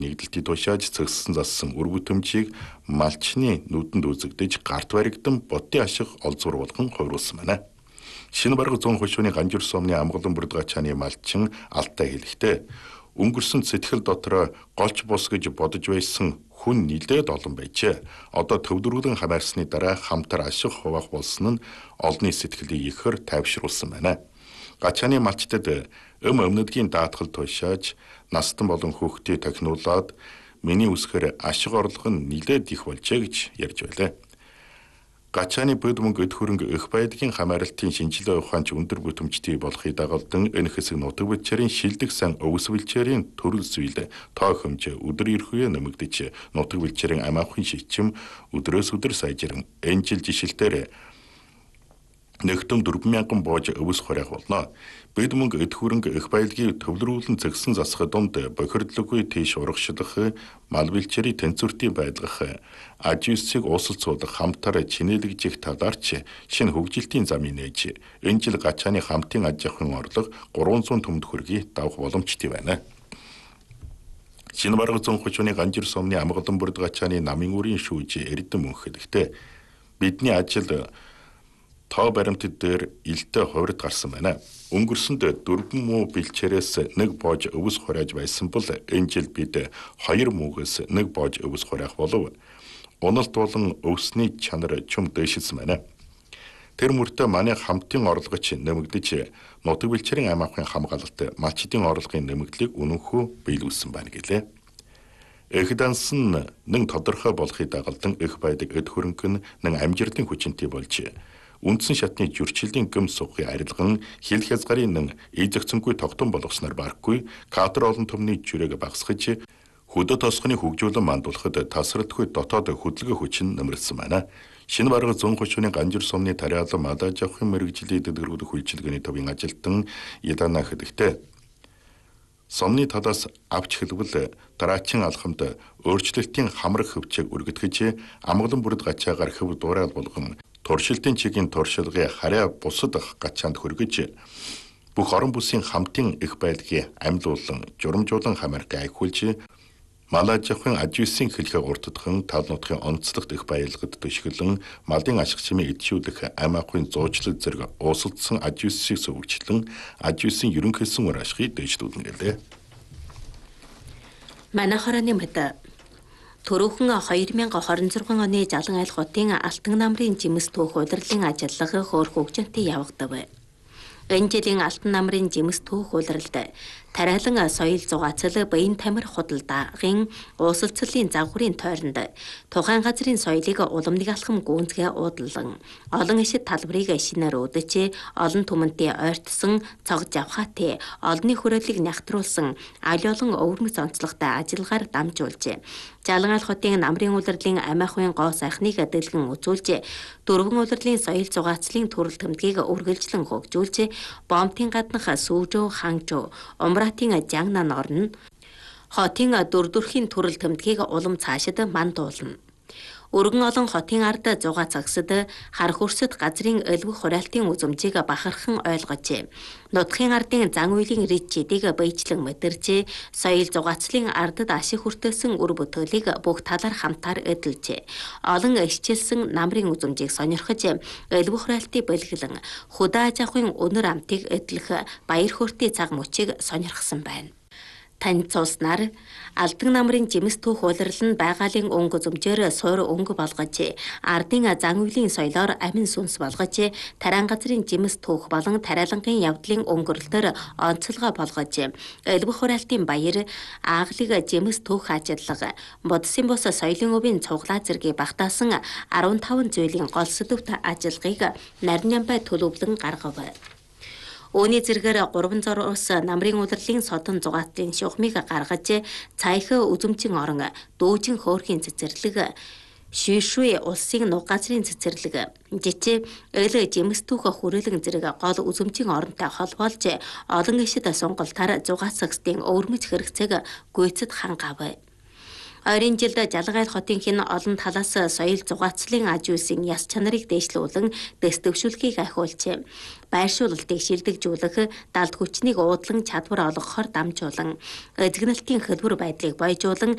Нэгдэлтийг тушааж цэгссэн зассан үр бүтэмжийг малчны нүдэнд үзэгдэж гарт баригдан ботын ашиг олзуур болгон хувируулсан байна. Шинэ бараг 100 хошууны Ганжуур сумны Амгалан бүрд гачааны малчин Алтай хэлэхдээ өнгөрсөн сэтгэл дотроо голч бус гэж бодож байсан хүн нэлээд олон байжээ. Одоо төвлөрүүлэн хамаарсны дараа хамтар ашиг хуваах болсон нь олонний сэтгэлийг ихэр тайвшруулсан байна. Гачааны малчтад өмнөдгийн даатгал тушааж настан болон хүүхдийг тохинуулаад миний үсгээр ашиг орлого нь нэлээд их болжээ гэж ярьж байлаа. Гачааны бод мөнгө эд хөрөнгө их байдгийн хамааралтын шинжилгээ ухаанч өндөр бүтэмжтэй болохыг дагалдан энэ хэсэг нутаг бэлчээрийн шилдэг сан өвс бэлчээрийн төрөл зүйл тоо хэмжээ өдөр ирхүйе нэмэгдэж нутаг бэлчээрийн амаахын шичим өдрөөс өдөр сайжирэн энэ жил жишэлтээр нэгтэн 4,000 боож өвс хорих болно. Бид мөнгө эд хөрөнгө их баялагийг төвлөрүүлэн зэгсэн засах дунд бохирдлоггүй тийш урагшлах, мал бэлчээрийн тэнцвэртийн байлгах, аж үйлсийг уусалцуулах хамтар чинээлэгжих талаарч шинэ хөгжилтийн замыг нээж энэ жил гачааны хамтын аж ахуйн орлого 300 төмөд хүрэгийг давах боломжтой байна. Шинэ бараг 100 хошууны Ганжуур сумны Амгалан бүрд гачааны намын үрийн шүүж Эрдэнэ мөнхөлдөгтэй бидний ажил тоо баримтад дээр илтэй хувирд гарсан байна. Өнгөрсөнд 4 муу бэлчээрээс 1 боож өвс хурааж байсан бол энэ жил бид 2 муугаас 1 боож өвс хураах болов. Уналт болон өвсний чанар чөм дэшилсэн байна. Тэр мөртөө манай хамтын орлогоч нэмэгдэж нутаг бэлчээрийн амаахын хамгаалалт малчдын орлогын нэмэгдлийг үнэнхүү биелүүлсэн байна гэлээ. Их дансан нэг тодорхой болохыг дагалдан их байдаг эд хөрөнгө нь нэг амжилтын хүчинтэй болж үндсэн шатны зөрчлийн гүм сухын арилган хил хязгаарын нэг эзэгцэнгүй тогтун болгосноор барахгүй кадр олон төмний жүрээг багасгаж хөдөө тосгоны хөгжүүлэн мандуулахад тасралтгүй дотоод хөдөлгөөн хүчин нэмэгдсэн байна. Шинэ бараг 100 хошууны Ганжуур сумны тариалан мадаж авахын мэрэгжлийн дэдгэрүүлэх үйлчилгээний төвийн ажилтан Идана хэлэхдээ сумны талаас авч хэлбэл дараачин алхамд өөрчлөлтийн хамрах хөвчийг үргэлтгэж Амгалан бүрд гачаагаар хөв дуурай болгон туршилтын чигийн туршилгын харьяа бусад гачаанд хөргөж бүх орон бүсийн хамтын их байдлыг амьлуулан журамжуулан хамааргай айхуулж мал аж ахуйн аж үйлсийн хэлхээ уртдхан тал нутгийн онцлогт их баялагад төшгөлөн малын ашиг чимээ эдшүүлэх ам ахуйн зуучлал зэрэг уусалдсан аж үйлсийг сөвөгчлөн аж үйлсийн ерөнхийсэн үр ашгийг дэвшлүүлнэ гэлээ. Манай хорооны мэд Төрөөхөн 2026 оны Жалан айл хотын Алтан намрын жимс түүх улирлын ажиллага хөөр хөгжинтэй явагдав. Энэ жилийн Алтан намрын жимс түүх улиралд тариалан соёл зугаацал баян тамир худалдаагийн уусалцлын загварын тойронд тухайн газрын соёлыг уламжлалт алхам гүнзгий уудлан олон ишид талбарыг шинээр өдөж олон түмэнтэй ойртсон цогж авхаатай олонний хүрээлийг нягтруулсан аль олон өвөрмөц онцлогтой ажиллагаар дамжуулж Жалан айл хотын намрын улирлын амиахуйн гоо сайхныг дэлгэн үзүүлж дөрвөн улирлын соёл зугаацлын төрөл тэмдгийг үргэлжлэн хөгжүүлж бомтын гаднах сүүжөө хангжөө умраатын жангна норн хотын дөрдөрхийн төрөл тэмдгийг улам цаашид мандуулна. Өргөн олон хотын ард зугаа цагсад хар хөрсөд газрын өлвөх хураалтын үзмжийг бахархан ойлгож нутгийн ардын зан үйлийн ричидийг баяжлан мэдэрч соёл зугаацлын ардад ашиг хүртээсэн үр бүтээлийг бүх талаар хамтаар эдэлж олон ишчилсэн намрын үзмжийг сонирхож өлвөх хураалтыг бэлгэлэн хөдөө аж ахуйн өнөр амтыг эдлэх баяр хөөртэй цаг мөчийг сонирхсан байна. Тань цуснаар Алтан намрын жимс түүх улирал нь байгалийн өнгө зүмжээр суур өнгө болгож ардын зан үйлийн соёлоор амин сүнс болгож тариан газрын жимс түүх болон тариалангийн явдлын өнгөрлөлтөөр онцлогоо болгож өлвөх хураалтын баяр ааглыг жимс түүх ажиллага бодсын бус соёлын өвийн цуглаа зэргийг багтаасан 15 зүйлийн гол сэдвт ажиллагыг нарийн бай төлөвлөн гаргав. Үүний зэргээр 3 зороос намрын улирлын содон зугаацлын шухмыг гаргаж цайх үзмжин орон дүүжин хөөрхийн цэцэрлэг шишүй улсын нуг газрын цэцэрлэг жичээ эл жимс түүх хүрээлэн зэрэг гол үзмжин оронтой холбоолж олон ишид сонголтоор зугаацлагчдын өвөрмөц хэрэгцээг гүйцэд хангав. Ойрын жилд Жалан айл хотын хэн олон талаас соёл зугаацлын аж үйлсийн яс чанарыг дээшлүүлэн дэс төвшүүлэхийг ахиулж байршуулалтыг шилдэгжүүлэх далд хүчнийг уудлан чадвар олгохоор дамжуулан эзэгнэлтийн хэлбэр байдлыг бойжуулан